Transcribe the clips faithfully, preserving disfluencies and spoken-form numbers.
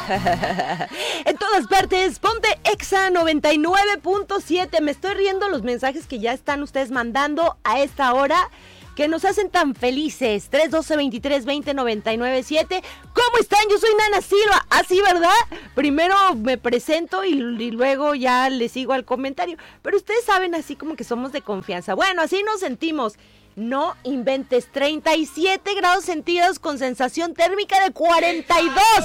En todas partes, ponte Exa noventa y nueve punto siete. Me estoy riendo los mensajes que ya están ustedes mandando a esta hora, que nos hacen tan felices. tres uno dos, veintitrés veinte, noventa y nueve siete. ¿Cómo están? Yo soy Nana Silva. Así, ¿verdad? Primero me presento y, y luego ya le sigo al comentario. Pero ustedes saben, así como que somos de confianza. Bueno, así nos sentimos. No inventes. treinta y siete grados centígrados con sensación térmica de cuarenta y dos.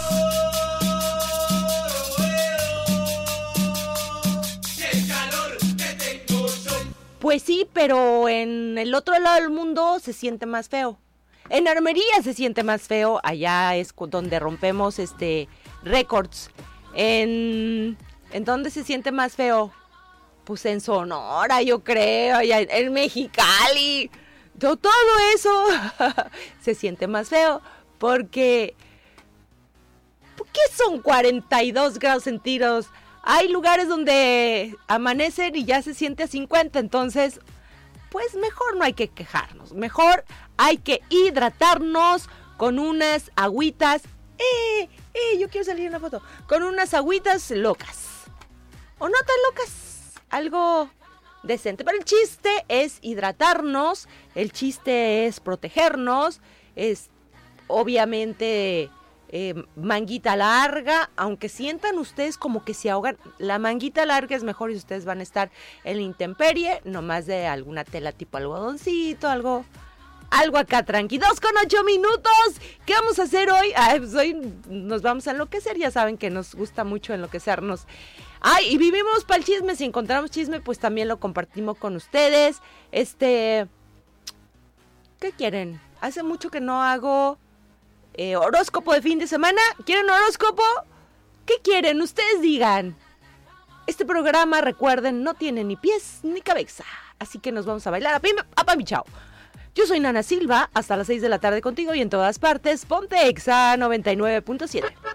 Pues sí, pero en el otro lado del mundo se siente más feo. En Armería se siente más feo. Allá es donde rompemos este récords. En, ¿En dónde se siente más feo? Pues en Sonora, yo creo. Allá en Mexicali. Todo, todo eso se siente más feo. Porque... ¿Por qué son cuarenta y dos grados centígrados? Hay lugares donde amanecen y ya se siente a cincuenta, entonces, pues mejor no hay que quejarnos. Mejor hay que hidratarnos con unas agüitas. ¡Eh! ¡Eh! Yo quiero salir en la foto. Con unas agüitas locas. O no tan locas. Algo decente. Pero el chiste es hidratarnos. El chiste es protegernos. Es obviamente... Eh, manguita larga, aunque sientan ustedes como que se ahogan, la manguita larga es mejor si ustedes van a estar en la intemperie, nomás de alguna tela tipo algodoncito, algo, algo acá tranqui. Dos con ocho minutos, ¿qué vamos a hacer hoy? Ay, pues hoy nos vamos a enloquecer, ya saben que nos gusta mucho enloquecernos. Ay, y vivimos para el chisme, si encontramos chisme, pues también lo compartimos con ustedes. Este, ¿qué quieren? Hace mucho que no hago... Eh, horóscopo de fin de semana. ¿Quieren horóscopo? ¿Qué quieren? Ustedes digan. Este programa, recuerden, no tiene ni pies ni cabeza. Así que nos vamos a bailar a pim, a pam y chao. Yo soy Nana Silva, hasta las seis de la tarde contigo y en todas partes, ponte Exa noventa y nueve punto siete.